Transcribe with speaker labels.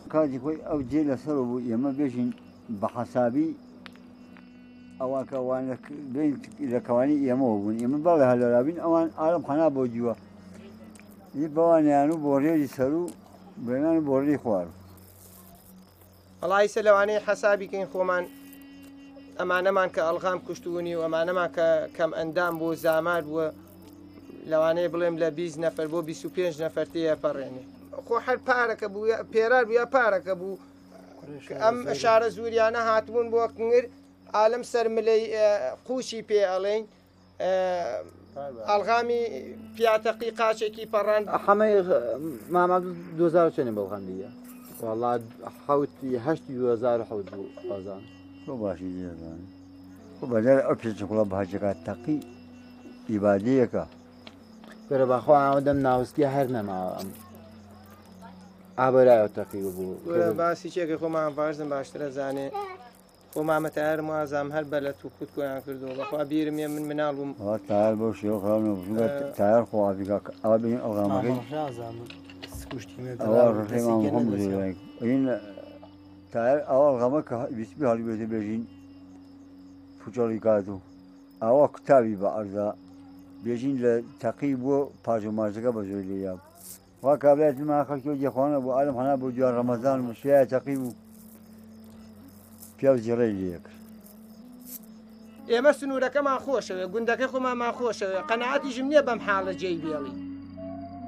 Speaker 1: کاتی خۆی ئەو جێ لەسەر بوو ئێمە بێژین بە حەسابی ئەوان کەوان لە کەوانی ئێمەوە بوون ئێمە باڵێ هەلەرابین ئەوان ئارەم خەنا بۆ جووە بەوانیان و بۆ ڕێری سەر و بێنان و بۆ ڕێی خوار
Speaker 2: وەڵی لەوانەیە حەسابیکەین خۆمان ئەمانەمان کە ئەڵغام کوشتبوونی و ئەمانەمان کە کەم ئەندام بۆ زامار بووە لەوانەیە بڵێم لە 20 نەفەر بۆ 25 نەفەر تێە پەڕێنێ خۆ هەر پارەکە بوو پێرار بوو یا پارەکە بوو ئەم شارە زوریانە هاتبوون بۆ کنگر عالم سەرملەی قوشی پێ ئەڵێن ئەڵغامی پیاتەقی قاچێکی پەڕان
Speaker 3: هەمەی ماما 2000 چێنێ بەڵغام دیە والله حوتی 2007 بوو بازان
Speaker 1: تۆ باشی دێزان بەدەر ئەو پێچ کوڵە بەهاجەکە تەقی ئیبادەیەکە
Speaker 3: بەرە بەخوا ئەوەدەم ناوسکی هەر نەماوە ئەم ئابرایەوە تەقی بوو
Speaker 2: باسی چێکی خۆمان باشدن باشترە زانێ خۆمامە تایار وازام هەر بە لە تووکوت کۆیان کردەوە بەخوا بیرم من مناڵ بووم
Speaker 1: تایار بۆ شێوە خراونەوە تایار خۆوابیکە ئەوە بین ئەڵغامەکەی ئەوە ڕێمان هەم این تایار ئەوە ئەڵغامە کە ویسبی هەڵبێتە بێژین فوچۆڵی کات و ئەوە کوتابی بە ئەرزا بێژین لە تەقی بۆ پاژ و ماژەکە بە زۆر لێیا وا کابراەتی ما خەڵکی جێخواانە بۆ ئالم هەنا بۆ جوان ڕەمەزان و شوێ تەقی بوو پیا جێڕێی لێ کرد
Speaker 2: ئێمە سنوورەکەمان خۆشەوێ گوندەکەی خۆمانمان خۆشەوێ قەنەعەتیژم نییە بەم حاڵە جێی بێڵی